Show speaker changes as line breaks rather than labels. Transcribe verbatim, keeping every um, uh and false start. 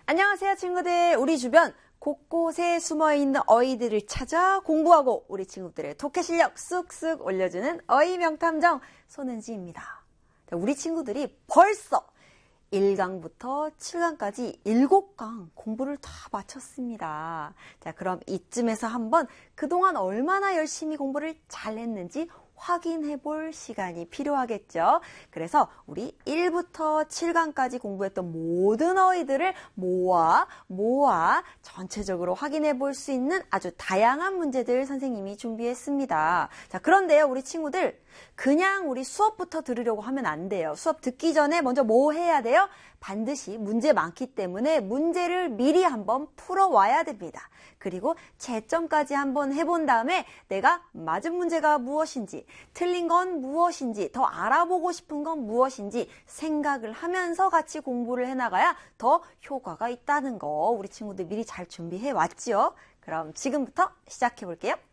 안녕하세요, 친구들. 우리 주변 곳곳에 숨어있는 어휘들을 찾아 공부하고 우리 친구들의 독해 실력 쑥쑥 올려주는 어휘 명탐정 손은지입니다. 우리 친구들이 벌써 일 강부터 칠 강까지 일곱 강 공부를 다 마쳤습니다. 자, 그럼 이쯤에서 한번 그동안 얼마나 열심히 공부를 잘했는지 확인해 볼 시간이 필요하겠죠. 그래서 우리 일부터 칠 강까지 공부했던 모든 어휘들을 모아 모아 전체적으로 확인해 볼 수 있는 아주 다양한 문제들 선생님이 준비했습니다. 자, 그런데요, 우리 친구들 그냥 우리 수업부터 들으려고 하면 안 돼요. 수업 듣기 전에 먼저 뭐 해야 돼요? 반드시 문제 많기 때문에 문제를 미리 한번 풀어와야 됩니다. 그리고 채점까지 한번 해본 다음에 내가 맞은 문제가 무엇인지, 틀린 건 무엇인지, 더 알아보고 싶은 건 무엇인지 생각을 하면서 같이 공부를 해나가야 더 효과가 있다는 거 우리 친구들 미리 잘 준비해 왔지요? 그럼 지금부터 시작해 볼게요.